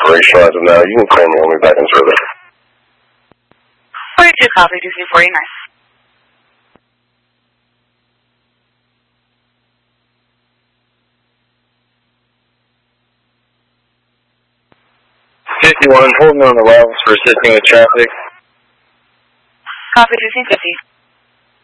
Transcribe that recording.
operationalize them now. You can call me when we back in service. 42 copy, DC-49. Holding on the levels for assisting with traffic. Copy, DC-50.